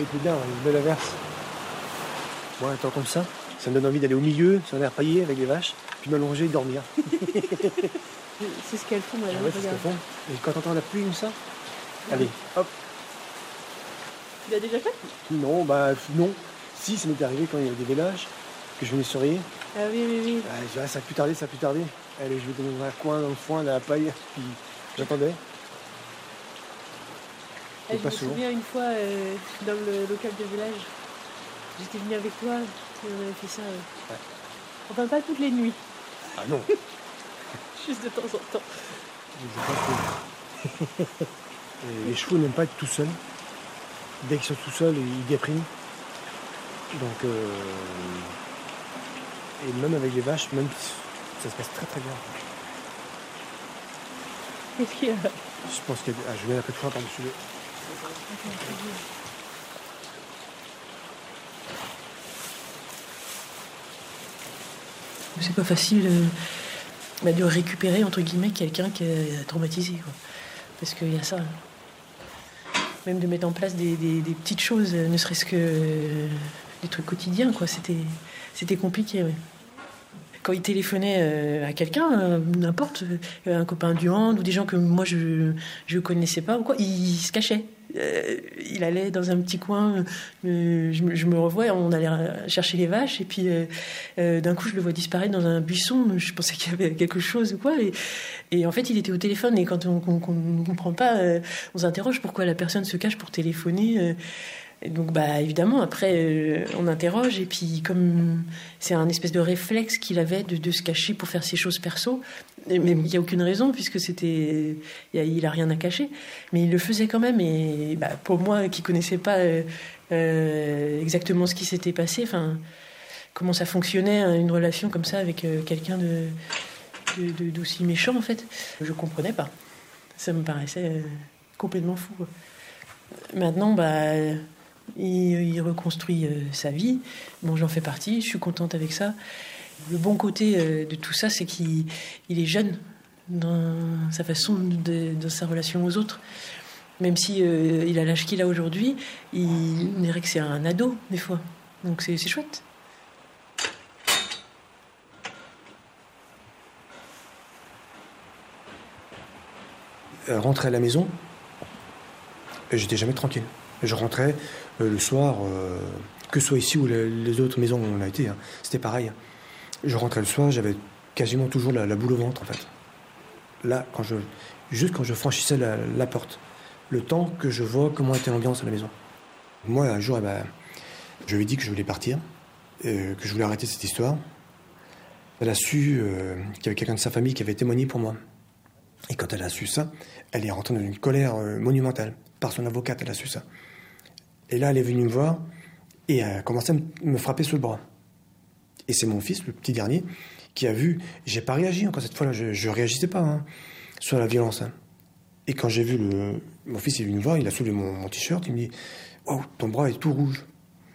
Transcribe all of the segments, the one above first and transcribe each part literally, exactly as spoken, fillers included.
il pleut bien, une belle averse. Bon, un temps comme ça, ça me donne envie d'aller au milieu, sur l'air paillé avec les vaches, puis m'allonger et dormir. C'est ce qu'elles font, madame. Ah ouais, c'est ce qu'elles font. Et quand t'entends la pluie comme ça, allez, hop. Tu l'as déjà fait? Non, bah non. Si, ça m'est arrivé quand il y avait des vélages, que je venais surveiller. Ah oui, oui, oui. Ah, ça a pu tarder, ça a pu tarder. Allez, je vais dans un coin, dans le foin, dans la paille, puis j'attendais. Ah, je me souvent. souviens une fois, euh, dans le local de village, j'étais venue avec toi, et on avait fait ça. Euh... Ouais. Enfin, pas toutes les nuits. Ah non. Juste de temps en temps. Et les chevaux n'aiment pas être tout seuls. Dès qu'ils sont tout seuls, ils dépriment. Donc, euh... et même avec les vaches, même ça se passe très très bien. Qu'est-ce qu'il y a? Je pense que ah, je viens un peu de fois par-dessus le... C'est pas facile euh, bah, de récupérer entre guillemets quelqu'un qui est traumatisé, quoi. Parce qu'il y a ça. Même de mettre en place des, des, des petites choses, ne serait-ce que euh, des trucs quotidiens, quoi. C'était, c'était compliqué, ouais. Quand il téléphonait euh, à quelqu'un, euh, n'importe, euh, un copain du hand ou des gens que moi je je connaissais pas ou quoi, il, il se cachait. Euh, il allait dans un petit coin, euh, je, me, je me revois, on allait chercher les vaches et puis euh, euh, d'un coup je le vois disparaître dans un buisson. Je pensais qu'il y avait quelque chose ou quoi, et, et en fait il était au téléphone. Et quand on ne comprend pas, euh, on s'interroge pourquoi la personne se cache pour téléphoner. Euh, Et donc, bah, évidemment, après, euh, on interroge. Et puis, comme c'est un espèce de réflexe qu'il avait de, de se cacher pour faire ses choses perso, mais il n'y a aucune raison, puisque c'était, il n'a rien à cacher. Mais il le faisait quand même. Et bah, pour moi, qui ne connaissais pas euh, euh, exactement ce qui s'était passé, enfin, comment ça fonctionnait, hein, une relation comme ça avec euh, quelqu'un de, de, de, d'aussi méchant, en fait, je ne comprenais pas. Ça me paraissait euh, complètement fou, quoi. Maintenant, bah... Il, il reconstruit euh, sa vie. Bon, j'en fais partie, je suis contente avec ça. Le bon côté euh, de tout ça, c'est qu'il il est jeune dans sa façon, de, dans sa relation aux autres. Même si euh, il a l'âge qu'il a aujourd'hui, il dirait que c'est un ado, des fois. Donc c'est, c'est chouette. Euh, rentrer à la maison, j'étais jamais tranquille. Je rentrais euh, le soir, euh, que ce soit ici ou les, les autres maisons où on a été, hein, c'était pareil. Je rentrais le soir, j'avais quasiment toujours la, la boule au ventre, en fait. Là, quand je, juste quand je franchissais la, la porte, le temps que je vois comment était l'ambiance à la maison. Moi, un jour, eh ben, je lui ai dit que je voulais partir, euh, que je voulais arrêter cette histoire. Elle a su euh, qu'il y avait quelqu'un de sa famille qui avait témoigné pour moi. Et quand elle a su ça, elle est rentrée dans une colère euh, monumentale. Par son avocate, elle a su ça. Et là, elle est venue me voir et a commencé à me frapper sur le bras. Et c'est mon fils, le petit dernier, qui a vu... J'ai pas réagi encore cette fois-là, je, je réagissais pas hein, sur la violence. Hein. Et quand j'ai vu le... Mon fils est venu me voir, il a soulevé mon, mon t-shirt, il me dit « Waouh, ton bras est tout rouge. »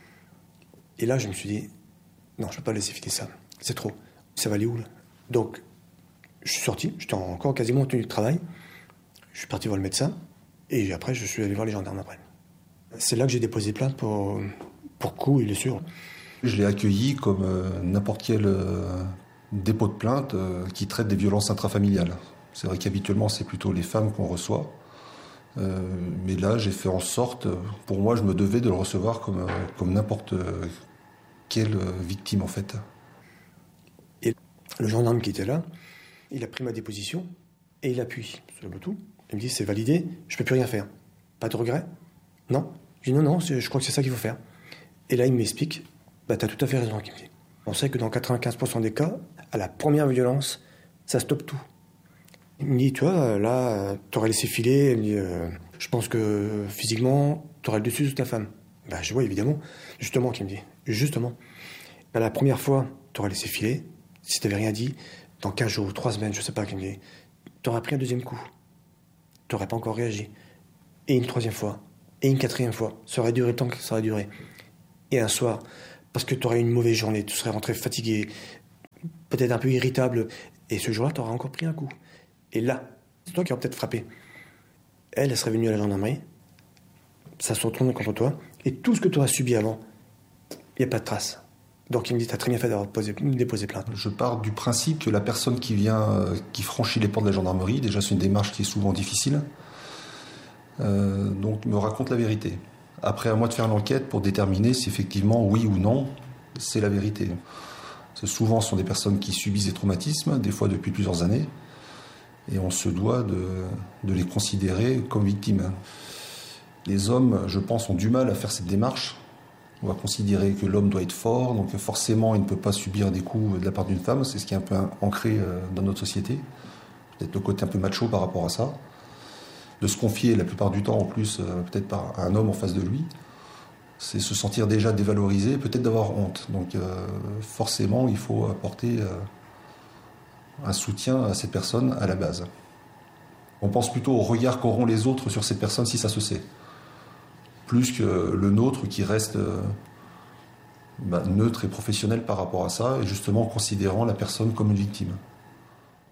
Et là, je me suis dit « Non, je peux pas laisser filer ça. C'est trop. Ça va aller où, là ?» Donc, je suis sorti, j'étais encore quasiment en tenue de travail. Je suis parti voir le médecin. Et après, je suis allé voir les gendarmes après. C'est là que j'ai déposé plainte pour, pour coups et blessures. Je l'ai accueilli comme euh, n'importe quel euh, dépôt de plainte euh, qui traite des violences intrafamiliales. C'est vrai qu'habituellement, c'est plutôt les femmes qu'on reçoit. Euh, mais là, j'ai fait en sorte, pour moi, je me devais de le recevoir comme, euh, comme n'importe quelle victime, en fait. Et le gendarme qui était là, il a pris ma déposition et il appuie sur le bouton. Il me dit, c'est validé, je peux plus rien faire. Pas de regret? Non. Je dis, non, non, je crois que c'est ça qu'il faut faire. Et là, il m'explique, bah, t'as tout à fait raison, il me dit. On sait que dans quatre-vingt-quinze pour cent des cas, à la première violence, ça stoppe tout. Il me dit, tu vois, là, t'aurais laissé filer. Il me dit, euh, je pense que physiquement, t'aurais le dessus de ta femme. Bah, je vois, évidemment. Justement, qu'il me dit. Justement. Bah, la première fois, t'aurais laissé filer. Si t'avais rien dit, dans quinze jours, trois semaines, je sais pas, qu'il me dit, t'aurais pris un deuxième coup. T'aurais pas encore réagi. Et une troisième fois. Et une quatrième fois. Ça aurait duré le temps que ça aurait duré. Et un soir, parce que t'aurais eu une mauvaise journée, tu serais rentré fatigué, peut-être un peu irritable, et ce jour-là, t'aurais encore pris un coup. Et là, c'est toi qui aurais peut-être frappé. Elle, elle serait venue à la gendarmerie, ça se retourne contre toi, et tout ce que tu auras subi avant, il n'y a pas de trace. Donc il me dit, tu as très bien fait d'avoir déposé, déposé plainte. Je pars du principe que la personne qui vient, euh, qui franchit les portes de la gendarmerie, déjà c'est une démarche qui est souvent difficile, euh, donc me raconte la vérité. Après, à moi de faire l'enquête pour déterminer si effectivement, oui ou non, c'est la vérité. Parce que souvent, ce sont des personnes qui subissent des traumatismes, des fois depuis plusieurs années, et on se doit de, de les considérer comme victimes. Les hommes, je pense, ont du mal à faire cette démarche. On va considérer que l'homme doit être fort, donc forcément il ne peut pas subir des coups de la part d'une femme, c'est ce qui est un peu ancré dans notre société. Peut-être le côté un peu macho par rapport à ça. De se confier la plupart du temps en plus, peut-être par un homme en face de lui, c'est se sentir déjà dévalorisé, peut-être d'avoir honte. Donc euh, forcément il faut apporter euh, un soutien à cette personne à la base. On pense plutôt au regard qu'auront les autres sur cette personne si ça se sait, plus que le nôtre qui reste euh, bah, neutre et professionnel par rapport à ça, et justement en considérant la personne comme une victime.